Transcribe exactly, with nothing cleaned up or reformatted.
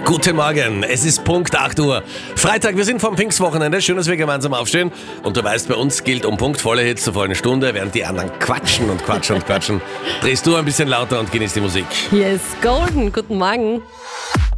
Guten Morgen, es ist Punkt acht Uhr. Freitag, wir sind vom Pfingstwochenende. Schön, dass wir gemeinsam aufstehen. Und du weißt, bei uns gilt um Punkt volle Hits zur vollen Stunde. Während die anderen quatschen und quatschen und quatschen, drehst du ein bisschen lauter und genießt die Musik. Hier ist Golden. Guten Morgen.